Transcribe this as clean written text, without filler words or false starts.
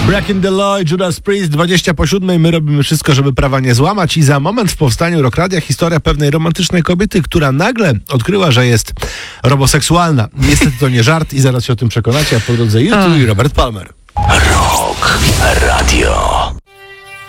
Break in the Law, Judas Priest, 7:20. My robimy wszystko, żeby prawa nie złamać i za moment w powstaniu Rock Radia historia pewnej romantycznej kobiety, która nagle odkryła, że jest roboseksualna. Niestety to nie żart i zaraz się o tym przekonacie, a po drodze YouTube i Robert Palmer. Rock Radio.